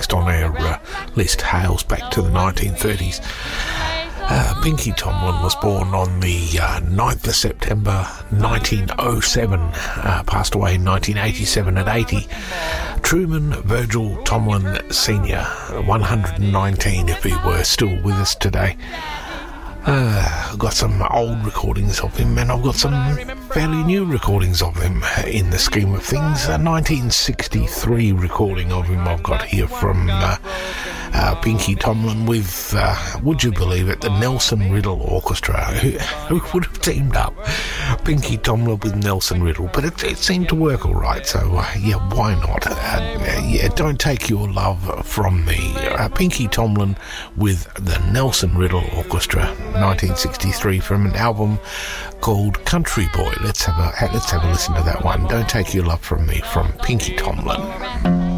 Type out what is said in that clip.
next on our list hails back to the 1930s. Pinky Tomlin was born on the 9th of September 1907, passed away in 1987 at 80. Truman Virgil Tomlin Sr., 119 if he were still with us today. I've got some old recordings of him, and I've got some fairly new recordings of him in the scheme of things. A 1963 recording of him I've got here from Pinky Tomlin with, would you believe it, the Nelson Riddle Orchestra. Who would have teamed up Pinky Tomlin with Nelson Riddle? But it seemed to work all right, so yeah, why not? Don't Take Your Love From Me. Pinky Tomlin with the Nelson Riddle Orchestra, 1963, from an album called Country Boy. Let's have a listen to that one. Don't Take Your Love From Me from Pinky Tomlin.